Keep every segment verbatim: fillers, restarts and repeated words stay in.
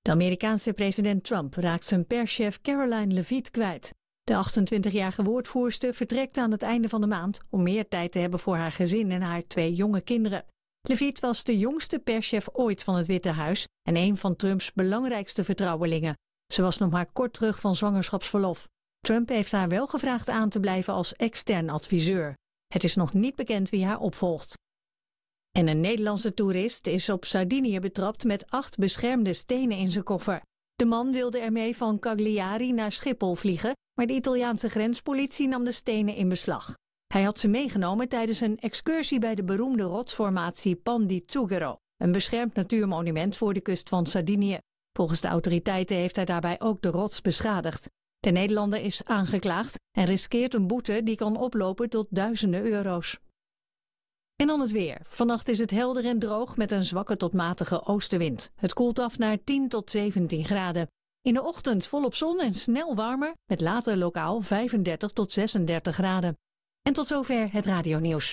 De Amerikaanse president Trump raakt zijn perschef Caroline Leavitt kwijt. De achtentwintigjarige woordvoerster vertrekt aan het einde van de maand om meer tijd te hebben voor haar gezin en haar twee jonge kinderen. Leavitt was de jongste perschef ooit van het Witte Huis en een van Trumps belangrijkste vertrouwelingen. Ze was nog maar kort terug van zwangerschapsverlof. Trump heeft haar wel gevraagd aan te blijven als extern adviseur. Het is nog niet bekend wie haar opvolgt. En een Nederlandse toerist is op Sardinië betrapt met acht beschermde stenen in zijn koffer. De man wilde ermee van Cagliari naar Schiphol vliegen, maar de Italiaanse grenspolitie nam de stenen in beslag. Hij had ze meegenomen tijdens een excursie bij de beroemde rotsformatie Pan di Zucchero, een beschermd natuurmonument voor de kust van Sardinië. Volgens de autoriteiten heeft hij daarbij ook de rots beschadigd. De Nederlander is aangeklaagd en riskeert een boete die kan oplopen tot duizenden euro's. En dan het weer. Vannacht is het helder en droog met een zwakke tot matige oostenwind. Het koelt af naar tien tot zeventien graden. In de ochtend volop zon en snel warmer, met later lokaal vijfendertig tot zesendertig graden. En tot zover het radionieuws.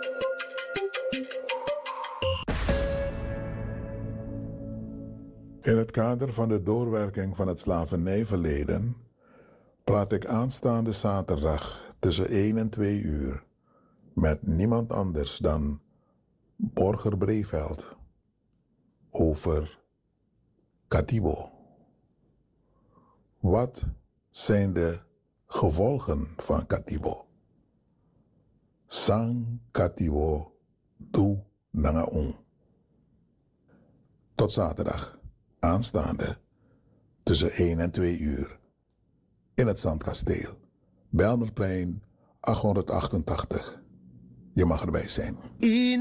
In het kader van de doorwerking van het slavernijverleden praat ik aanstaande zaterdag tussen één en twee uur met niemand anders dan Borger Breveld over Katibo. Wat zijn de gevolgen van Katibo? Sang Katibo du Nangaung. Tot zaterdag, aanstaande, tussen één en twee uur, in het Zandkasteel, Bijlmerplein achthonderdachtentachtig. Je mag erbij zijn.